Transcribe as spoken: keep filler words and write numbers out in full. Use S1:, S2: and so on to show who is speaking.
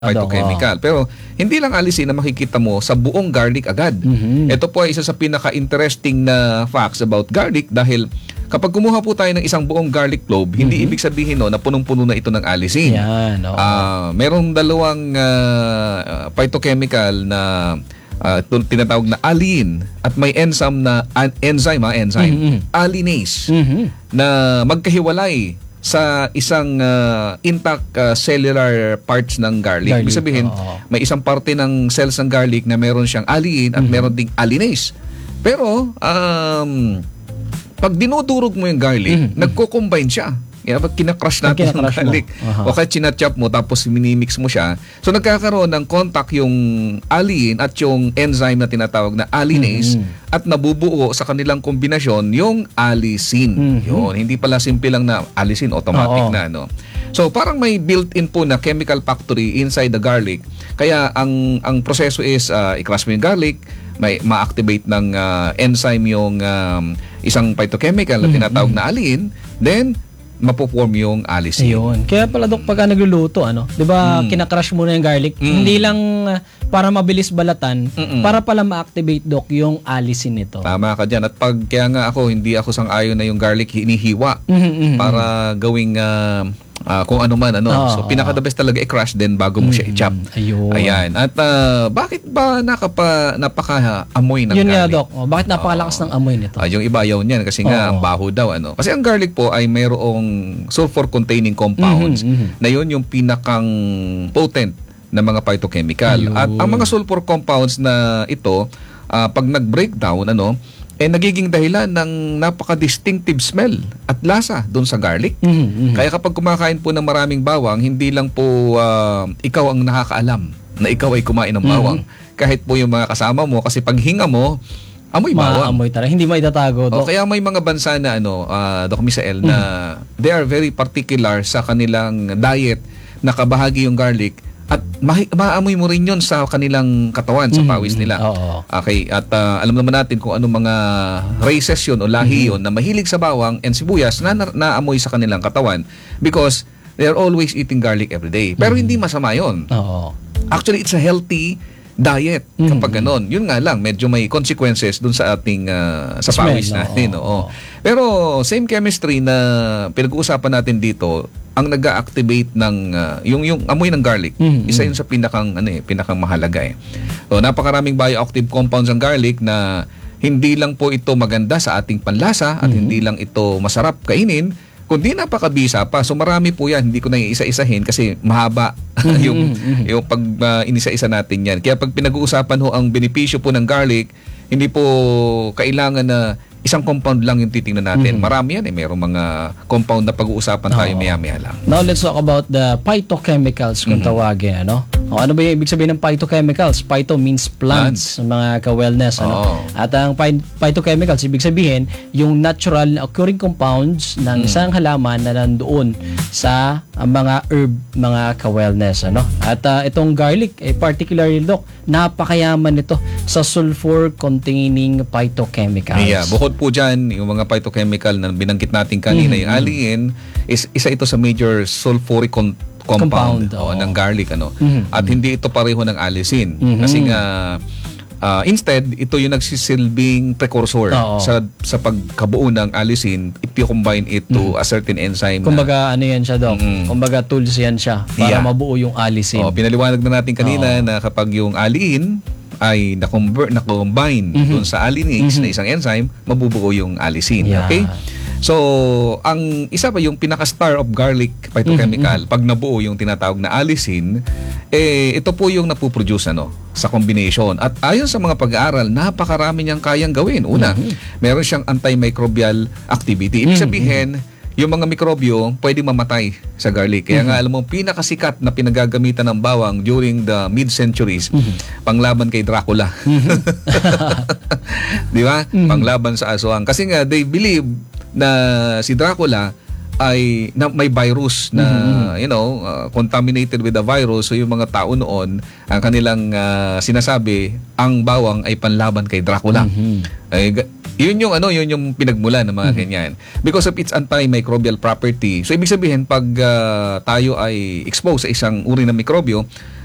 S1: phytochemical. Pero hindi lang alisin na makikita mo sa buong garlic agad.
S2: Mhm.
S1: Ito po ay isa sa pinaka-interesting na facts about garlic dahil kapag kumuha po tayo ng isang buong garlic clove, hindi
S2: Mhm.
S1: ibig sabihin no, na punong-puno na ito ng alisin.
S2: Yan, oo.
S1: Ah, merong dalawang ah, phytochemical na ah, tul- tinatawag na alin at may enzyme na an- enzyme, ah, enzyme
S2: Mhm.
S1: alinase
S2: Mhm.
S1: na magkahiwalay sa isang ah, intact ah, cellular parts ng garlic.
S2: Garlic,
S1: Ibig sabihin,
S2: oo.
S1: may isang parte ng cells ng garlic na meron siyang alin at
S2: Mhm.
S1: meron ding alinase. Pero, um, pag dinudurog mo yung garlic,
S2: Mhm.
S1: nagko-combine siya. Kaya pag kinakrush
S2: Pag
S1: natin yung
S2: kinakrush mo.
S1: garlic,
S2: Aha.
S1: o kaya chinachop mo tapos minimix mo siya, so nagkakaroon ng contact yung alin at yung enzyme na tinatawag na alinase
S2: Mhm.
S1: at nabubuo sa kanilang kombinasyon yung alisin.
S2: Mhm.
S1: Yun, hindi pala simple lang na alisin, automatic
S2: Oo.
S1: na. No? So parang may built-in po na chemical factory inside the garlic. Kaya ang ang proseso is uh, i-crush mo yung garlic, may ma-activate ng uh, enzyme yung um, isang phytochemical na
S2: Mhm.
S1: tinatawag na alin, then mapoform yung alisin.
S2: Ayun. Kaya pala Dok, pagka nagluluto, ano, 'di ba,
S1: Mm.
S2: kinakrush muna yung garlic,
S1: Mm.
S2: hindi lang uh, para mabilis balatan,
S1: Mm-mm.
S2: para pala ma-activate Dok yung alisin nito.
S1: Tama ka dyan. At pag kaya nga ako, hindi ako sang-ayon na yung garlic hinihiwa
S2: Mhm, mhm.
S1: para gawing ah, ah, kung ano man. Ano.
S2: Oo,
S1: so pinaka the best talaga i-crush din bago mo siya
S2: Mhm.
S1: i-chop.
S2: Ayun.
S1: Ayan. At ah, bakit ba nakapa, napaka-amoy ng
S2: Yun nga,
S1: garlic?
S2: Dok. Oh, bakit napakalakas ng amoy nito?
S1: Ah, yung iba ayaw niyan kasi nga
S2: Oo.
S1: ang baho daw. Ano. Kasi ang garlic po ay mayroong sulfur-containing compounds
S2: Mhm, mhm.
S1: na yun yung pinakang potent na mga phytochemical.
S2: Ayun.
S1: At ang mga sulfur compounds na ito, ah, pag nag-breakdown, ano, eh nagiging dahilan ng napaka-distinctive smell at lasa doon sa garlic.
S2: Mhm, mhm.
S1: Kaya kapag kumakain po ng maraming bawang, hindi lang po ah, ikaw ang nakakaalam na ikaw ay kumain ng bawang. Kahit po yung mga kasama mo, kasi pag hinga mo, amoy bawang.
S2: Maamoy talaga. Hindi maitatago,
S1: O
S2: Dok.
S1: kaya may mga bansa na ano, ah, Doc Misael, na they are very particular sa kanilang diet na kabahagi yung garlic at mahi- maamoy mo rin yun sa kanilang katawan, sa
S2: Mhm,
S1: pawis nila.
S2: oo.
S1: Okay, at ah, alam naman natin kung ano mga races yun o lahi yun na mahilig sa bawang and sibuyas na na- naamoy sa kanilang katawan because they are always eating garlic every day. Pero hindi masama yun.
S2: Oo.
S1: Actually, it's a healthy diet kapag
S2: Mhm.
S1: ganon. Yun nga lang, medyo may consequences dun sa ating ah, sa
S2: Smell,
S1: pawis natin.
S2: oo.
S1: Oo. Pero same chemistry na pinag-uusapan natin dito, ang nag-activate ng ah, yung yung amoy ng garlic.
S2: Mhm.
S1: Isa yun sa pinakang ano eh, pinakang mahalaga eh. So, napakaraming bioactive compounds ang garlic na hindi lang po ito maganda sa ating panlasa at
S2: Mhm.
S1: hindi lang ito masarap kainin, kundi napakabisa pa. So marami po yan. Hindi ko na iisa-isahin kasi mahaba yung,
S2: Mhm.
S1: yung pag uh, inisa-isa natin yan. Kaya pag pinag-uusapan ho ang benepisyo po ng garlic, hindi po kailangan na isang compound lang yung titingnan natin.
S2: Mhm.
S1: Marami yan eh. Merong mga compound na pag-uusapan tayo
S2: Oo.
S1: maya-maya lang.
S2: Now, let's talk about the phytochemicals kung tawagin, ano? O, ano ba yung ibig sabihin ng phytochemicals? Phyto means plants, mga ka-wellness, ano?
S1: Oo.
S2: At ang phy- phytochemicals, ibig sabihin, yung natural occurring compounds ng isang halaman na nandoon sa ah, mga herb, mga ka-wellness, ano? At ah, itong garlic, eh, particularly, Doc, napakayaman nito sa sulfur-containing phytochemicals.
S1: Yeah, bukod po dyan, yung mga phytochemical na binanggit natin kanina,
S2: Mhm.
S1: yung alliin, is isa ito sa major sulfuric con- compound,
S2: Compound,
S1: o,
S2: oo.
S1: ng garlic. Ano?
S2: Mhm.
S1: At hindi ito pareho ng alisin.
S2: Mhm.
S1: Kasi nga, ah, instead, ito yung nagsisilbing precursor
S2: Oo.
S1: sa sa pagkabuo ng alisin if you combine it to a certain enzyme. na,
S2: Kumbaga, ano yan siya, Doc?
S1: Mm.
S2: Kumbaga, tools yan siya para
S1: Yeah.
S2: mabuo yung alisin.
S1: oh, pinaliwanag na natin kanina
S2: Oo.
S1: na kapag yung alliin ay na-convert, na-combine
S2: Mhm.
S1: dun sa alinase
S2: Mhm.
S1: na isang enzyme, mabubuo yung alisin.
S2: Yeah.
S1: Okay? So, ang isa pa yung pinaka-star of garlic phytochemical, pag nabuo yung tinatawag na alisin, eh, ito po yung napuproduce ano, sa combination. At ayon sa mga pag-aaral, napakarami niyang kayang gawin. Una, meron siyang antimicrobial activity. Ibig sabihin, yung mga mikrobyo pwedeng mamatay sa garlic. Kaya nga alam mo, pinakasikat na pinagagamitan ng bawang during the mid-centuries, panglaban kay Dracula. Di ba? Panglaban sa aswang. Kasi nga, they believe na si Dracula ay na may virus na you know uh, contaminated with the virus. So yung mga tao noon ang kanilang uh, sinasabi ang bawang ay panlaban kay Dracula. Ay, ga- yun yung ano yun yung pinagmulan ng mga ganyan because of its antimicrobial property. So ibig sabihin pag uh, tayo ay exposed sa isang uri ng mikrobyo,